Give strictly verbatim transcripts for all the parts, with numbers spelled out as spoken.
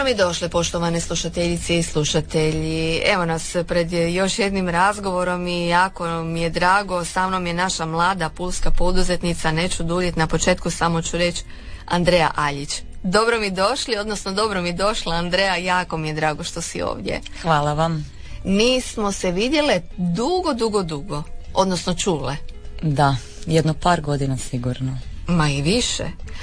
mi došli, poštovane slušateljice i slušatelji. Evo nas pred još jednim razgovorom i jako mi je drago. Sa mnom je naša mlada pulska poduzetnica, neću duljiti, na početku samo ću reći Andreja Aljić. Dobro mi došli, odnosno dobro mi došla Andreja, jako mi je drago što si ovdje. Hvala vam. Nismo se vidjele dugo, dugo, dugo, odnosno čule. Da, jedno par godina sigurno. Ma i više.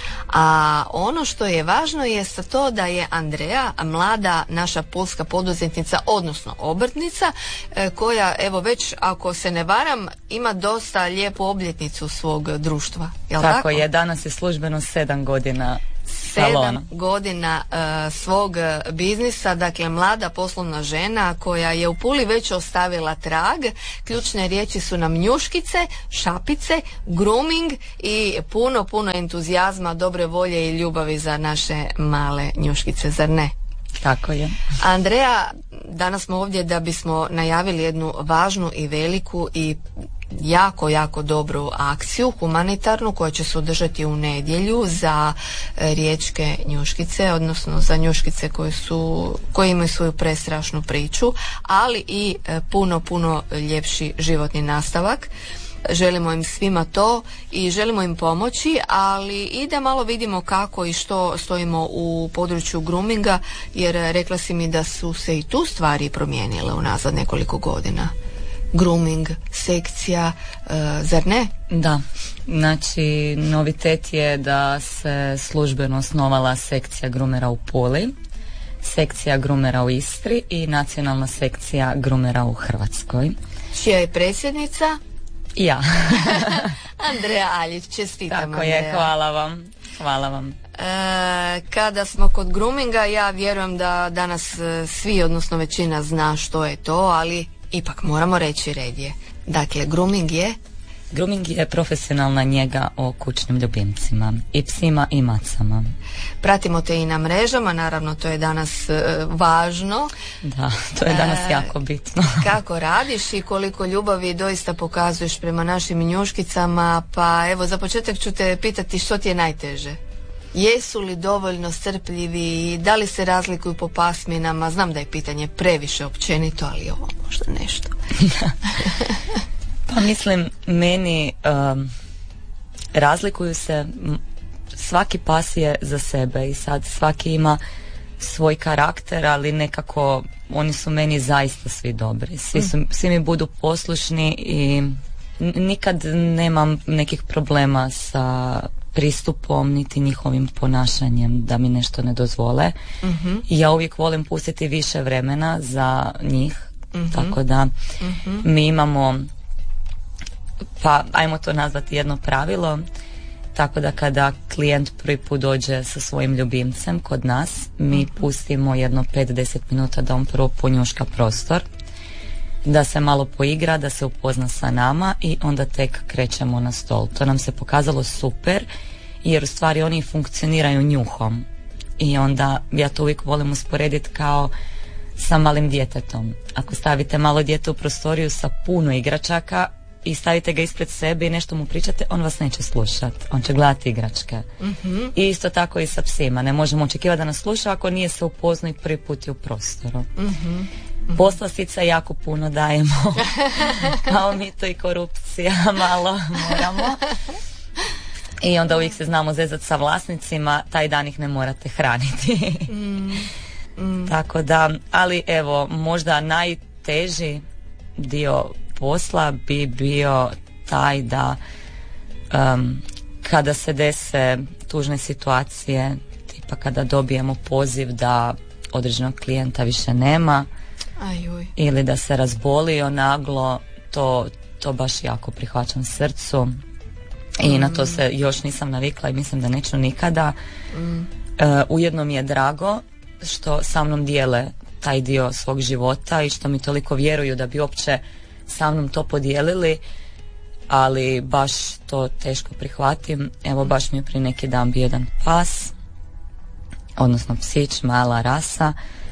A ono što je važno je to da je Andreja mlada naša pulska poduzetnica, odnosno obrtnica, koja evo već, ako se ne varam, ima dosta lijepu obljetnicu svog društva. Jel tako, tako je, danas je službeno sedam godina sedam salona. godina uh, svog biznisa, dakle mlada poslovna žena koja je u Puli već ostavila trag. Ključne riječi su nam njuškice, šapice, grooming i puno, puno entuzijazma, dobre volje i ljubavi za naše male njuškice, zar ne? Tako je. Andreja, danas smo ovdje da bismo najavili jednu važnu i veliku i jako, jako dobru akciju, humanitarnu, koja će se održati u nedjelju za e, riječke njuškice, odnosno za njuškice koje su, koje imaju svoju prestrašnu priču, ali i e, puno, puno ljepši životni nastavak. Želimo im svima to i želimo im pomoći, ali i da malo vidimo kako i što stojimo u području groominga, jer rekla si mi da su se i tu stvari promijenile unazad nekoliko godina. Grooming, sekcija, uh, zar ne? Da, znači novitet je da se službeno osnovala sekcija groomera u Puli, sekcija groomera u Istri i nacionalna sekcija groomera u Hrvatskoj. Čija je predsjednica? Ja. Andreja Aljić, čestitam. Tako Andreja. je, hvala vam. Hvala vam. E, kada smo kod groominga, ja vjerujem da danas svi, odnosno većina, zna što je to, ali ipak moramo reći red je. Dakle, grooming je? Grooming je profesionalna njega o kućnim ljubimcima, i psima i macama. Pratimo te i na mrežama, naravno to je danas e, važno. Da, to je danas e, jako bitno. Kako radiš i koliko ljubavi doista pokazuješ prema našim njuškicama, pa evo za početak ću te pitati što ti je najteže. Jesu li dovoljno strpljivi, da li se razlikuju po pasminama? Znam da je pitanje previše općenito, ali ovo možda nešto. Pa mislim, meni um, razlikuju se, svaki pas je za sebe i sad svaki ima svoj karakter, ali nekako oni su meni zaista svi dobri. Svi, su, svi mi budu poslušni i nikad nemam nekih problema sa pristupom niti njihovim ponašanjem da mi nešto ne dozvole. Mm-hmm. I ja uvijek volim pustiti više vremena za njih, mm-hmm. tako da mm-hmm. mi imamo, pa ajmo to nazvati jedno pravilo, tako da kada klijent prvi put dođe sa svojim ljubimcem kod nas, mi mm-hmm. pustimo jedno pet do deset minuta da on prvo ponjuška prostor, da se malo poigra, da se upozna sa nama i onda tek krećemo na stol. To nam se pokazalo super, jer u stvari oni funkcioniraju njuhom i onda ja to uvijek volim usporediti kao sa malim djetetom. Ako stavite malo dijete u prostoriju sa puno igračaka i stavite ga ispred sebe i nešto mu pričate, on vas neće slušati, on će gledati igračke. Mm-hmm. I isto tako i sa psima, ne možemo očekivati da nas sluša ako nije se upoznao i prvi put je u prostoru. Mm-hmm. Poslastica jako puno dajemo, kao mito i korupcija malo moramo. I onda uvijek se znamo zezati sa vlasnicima, taj dan ih ne morate hraniti. mm, mm. Tako da, ali evo, možda najteži dio posla bi bio taj da um, kada se dese tužne situacije, tipa kada dobijemo poziv da određenog klijenta više nema, Ajuj. ili da se razbolio naglo, to, to baš jako prihvaćam srcu i mm. na to se još nisam navikla i mislim da neću nikada. mm. uh, ujedno mi je drago što sa mnom dijele taj dio svog života i što mi toliko vjeruju da bi uopće sa mnom to podijelili, ali baš to teško prihvatim. Evo, baš mi je prije neki dan bio jedan pas, odnosno psić, mala rasa,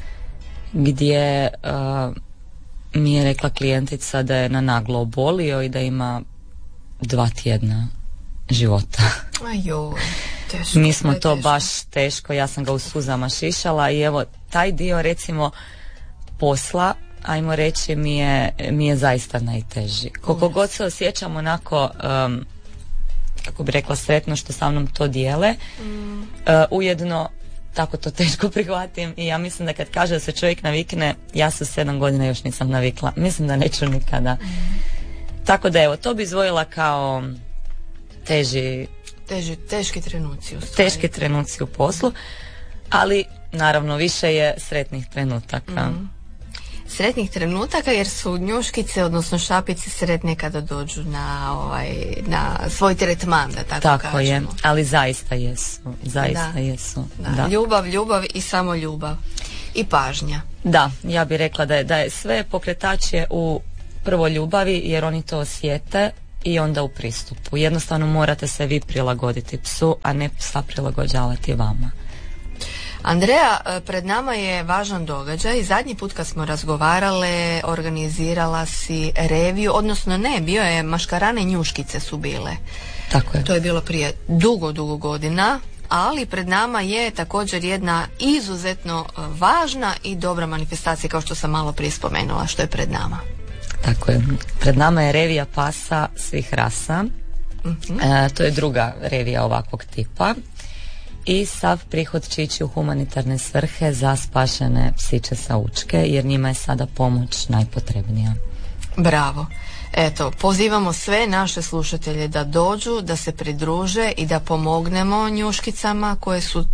gdje uh, mi je rekla klijentica da je na naglo obolio i da ima dva tjedna života. Ajoj, teško. Mi smo to baš teško, ja sam ga u suzama šišala i evo taj dio recimo posla, ajmo reći, mi je, mi je zaista najteži. Koliko god se osjećam onako, um, kako bi rekla, sretno što sa mnom to dijele, mm. uh, ujedno tako to teško prihvatim i ja mislim da kad kaže da se čovjek navikne, ja se sedam godina još nisam navikla. Mislim da neću nikada. Mm. Tako da evo, to bi izdvojila kao teži, teži teški trenuci u stvari. Teški trenuci u poslu, ali naravno više je sretnih trenutaka. Mm. Sretnih trenutaka jer su njuškice, odnosno šapice, sretne kada dođu na, ovaj, na svoj tretman, da tako, tako kažemo. Je, ali zaista jesu, zaista da. jesu. Da. Da. Ljubav, ljubav i samo ljubav. I pažnja. Da, ja bih rekla da je, da je sve pokretač je u prvo ljubavi, jer oni to osjete, i onda u pristupu. Jednostavno morate se vi prilagoditi psu, a ne psa prilagođavati vama. Andreja, pred nama je važan događaj. Zadnji put kad smo razgovarale, organizirala si reviju, odnosno ne, bio je Maškarane njuškice su bile. Tako je. To je bilo prije dugo, dugo godina, ali pred nama je također jedna izuzetno važna i dobra manifestacija, kao što sam malo prije spomenula, što je pred nama. Tako je. Pred nama je revija pasa svih rasa. Mm-hmm. E, to je druga revija ovakvog tipa. I sav prihod će ići u humanitarne svrhe za spašene psiće sa Učke, jer njima je sada pomoć najpotrebnija. Bravo. Eto, pozivamo sve naše slušatelje da dođu, da se pridruže i da pomognemo njuškicama koje su,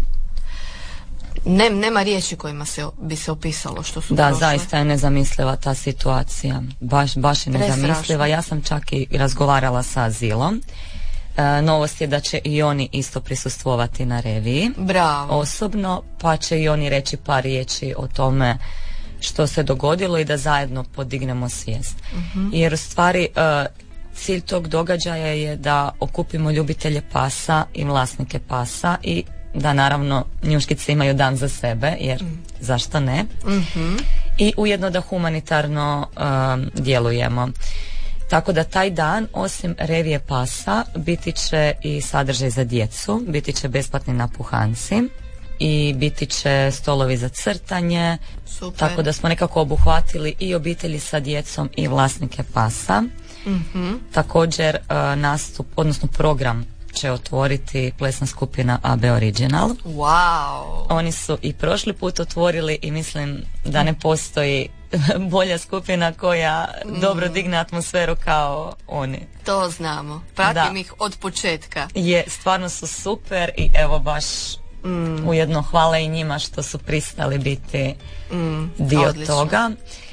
ne, nema riječi kojima se, bi se opisalo što su Da, prošle. Zaista je nezamisliva ta situacija. Baš, baš je nezamisliva. Ja sam čak i razgovarala sa Azilom. E, novost je da će i oni isto prisustvovati na reviji. Bravo. Osobno, pa će i oni reći par riječi o tome što se dogodilo i da zajedno podignemo svijest. Uh-huh. Jer u stvari e, cilj tog događaja je da okupimo ljubitelje pasa i vlasnike pasa i da naravno njuškice imaju dan za sebe, jer mm. zašto ne? Uh-huh. I ujedno da humanitarno e, djelujemo. Tako da taj dan, osim revije pasa, biti će i sadržaj za djecu, biti će besplatni napuhanci i biti će stolovi za crtanje. Super. Tako da smo nekako obuhvatili i obitelji sa djecom i vlasnike pasa. Mm-hmm. Također nastup, odnosno program će otvoriti plesna skupina A B Original. Wow. Oni su i prošli put otvorili i mislim da ne postoji bolja skupina koja mm. dobro digne atmosferu kao oni. To znamo. Pratim da. ih od početka. Je, stvarno su super i evo baš mm. ujedno hvala i njima što su pristali biti mm. dio Odlično. toga.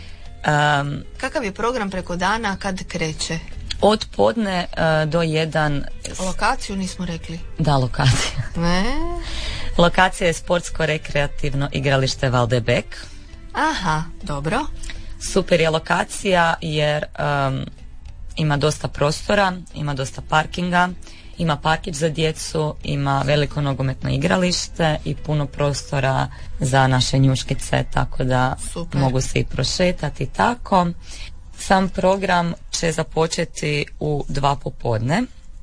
Um, Kakav je program preko dana, kad kreće? Od podne uh, do jedan. Lokaciju nismo rekli. Da, lokacija. Ne. Lokacija je sportsko-rekreativno igralište Valdebek. Aha, dobro. Super je lokacija jer um, ima dosta prostora, ima dosta parkinga, ima parkić za djecu, ima veliko nogometno igralište i puno prostora za naše njuškice, tako da Super. mogu se i prošetati tako. Sam program će započeti u dva popodne,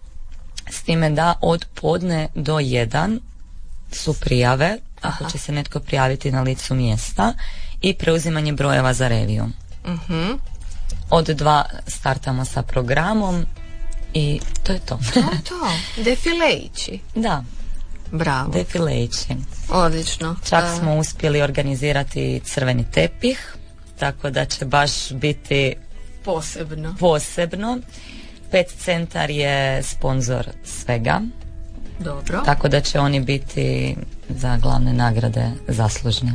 s time da od podne do jedan su prijave, ako će se netko prijaviti na licu mjesta, i preuzimanje brojeva za reviju. Uh-huh. Od dva startamo sa programom i to je to. To je to. Defileići. Da. Bravo. Defileići. Odlično. Čak uh. smo uspjeli organizirati crveni tepih, tako da će baš biti posebno. Posebno. Pet centar je sponzor svega. Dobro. Tako da će oni biti za glavne nagrade zaslužni.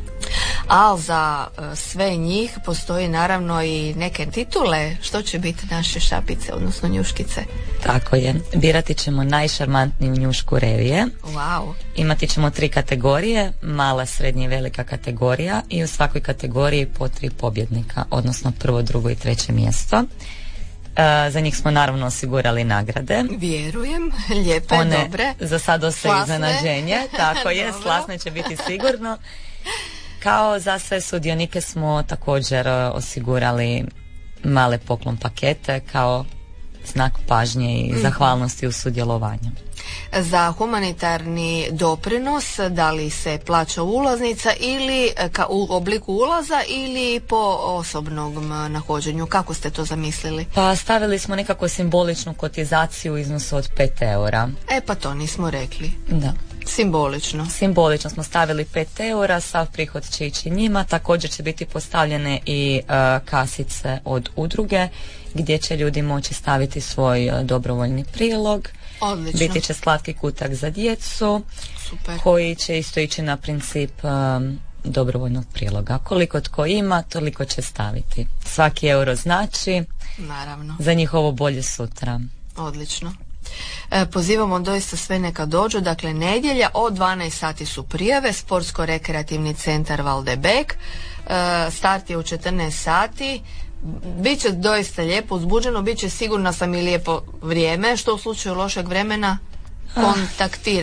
A za uh, sve njih postoji naravno i neke titule. Što će biti naše šapice, odnosno njuškice? Tako je. Birati ćemo najšarmantniju njušku revije. Wow. Imati ćemo tri kategorije, mala, srednja i velika kategorija, i u svakoj kategoriji po tri pobjednika, odnosno prvo, drugo i treće mjesto. Uh, za njih smo naravno osigurali nagrade. Vjerujem, lijepe, One dobre. Za sad ostaje iznenađenje. Tako je, slasne će biti sigurno. Kao za sve sudionike smo također osigurali male poklon pakete kao znak pažnje i mm-hmm. zahvalnosti u sudjelovanju. Za humanitarni doprinos, da li se plaća ulaznica ili ka, u obliku ulaza ili po osobnom nahođenju? Kako ste to zamislili? Pa stavili smo nekako simboličnu kotizaciju u iznosu od pet eura. E pa to nismo rekli. Da. Simbolično. Simbolično smo stavili pet eura, sav prihod će ići njima, također će biti postavljene i uh, kasice od udruge gdje će ljudi moći staviti svoj uh, dobrovoljni prilog. Odlično. Biti će slatki kutak za djecu. Super. Koji će isto ići na princip um, dobrovoljnog priloga. Koliko tko ima, toliko će staviti. Svaki euro znači naravno za njihovo bolje sutra. Odlično. E, pozivamo doista sve neka dođu, dakle nedjelja od dvanaest sati su prijave, Sportsko-rekreativni centar Valdebek, e, start je u četrnaest sati. Biće doista lijepo, uzbuđeno, biće sigurna sam i lijepo vrijeme, što u slučaju lošeg vremena kontaktira